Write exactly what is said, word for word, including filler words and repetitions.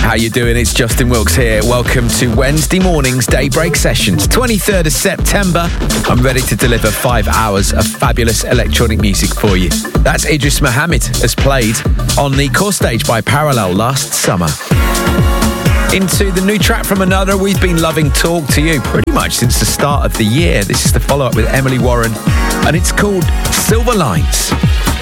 how you doing? It's Justin Wilkes here. Welcome to Wednesday morning's Daybreak Sessions, twenty-third of September. I'm ready to deliver five hours of fabulous electronic music for you. That's Idris Muhammad, as played on the core stage by Parallel last summer. Into the new track from another. We've been loving Talk to You pretty much since the start of the year. This is the follow-up with Emily Warren, and it's called Silver Lines.